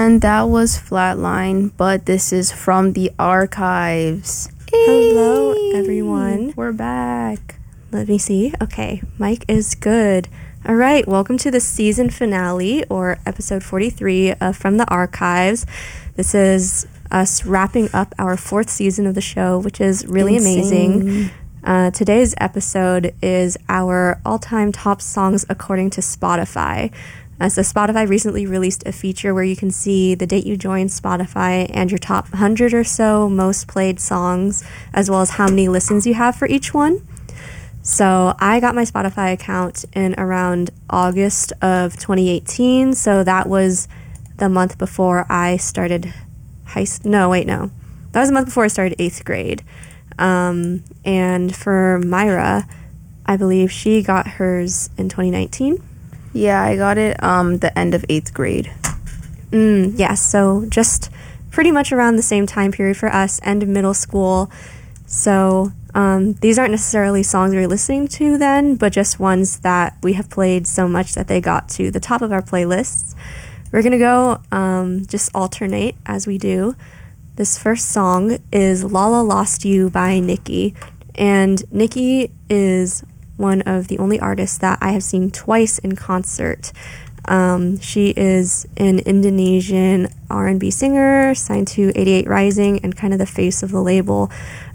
And that was Flatline, but this is from the archives. Hello, everyone. We're back. Let me see. Okay, mic is good. All right, welcome to the season finale, or episode 43 of From the Archives. This is us wrapping up our 4th season of the show, which is really amazing. Today's episode is our all-time top songs according to Spotify. So Spotify recently released a feature where you can see the date you joined Spotify and your top 100 or so most played songs, as well as how many listens you have for each one. So I got my Spotify account in around August of 2018. So that was the month before I started that was the month before I started 8th grade. And for Myra, I believe she got hers in 2019. Yeah, I got it the end of 8th grade. Yeah, so just pretty much around the same time period for us, end of middle school. So these aren't necessarily songs we were listening to then, but just ones that we have played so much that they got to the top of our playlists. We're going to go just alternate as we do. This first song is Lala Lost You by Nicki. And Nicki is one of the only artists that I have seen twice in concert. She is an Indonesian R&B singer signed to 88 Rising and kind of the face of the label.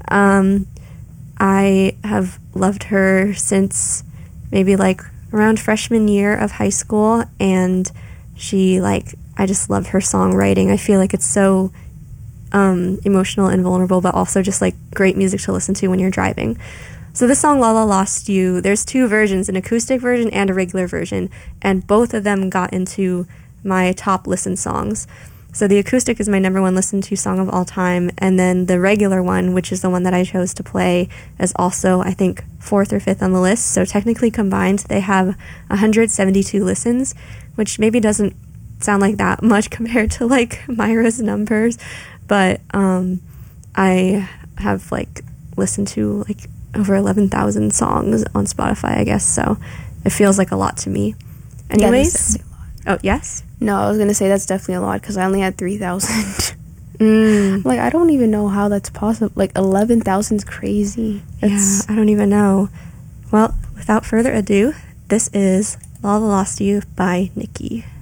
I have loved her since maybe like around freshman year of high school, and I just love her songwriting. I feel like it's so emotional and vulnerable, but also just like great music to listen to when you're driving. So this song, Lala Lost You, there's 2 versions, an acoustic version and a regular version, and both of them got into my top listen songs. So the acoustic is my number 1 listened to song of all time, and then the regular one, which is the one that I chose to play, is also, I think, 4th or 5th on the list. So technically combined, they have 172 listens, which maybe doesn't sound like that much compared to like Myra's numbers, but I have like listened to like over 11,000 songs on Spotify, I guess, so it feels like a lot to me. Anyways, oh, yes? No, I was going to say that's definitely a lot because I only had 3,000. Like, I don't even know how that's possible. Like, 11,000 is crazy. Yeah, I don't even know. Well, without further ado, this is Lala Lost You by Nicki.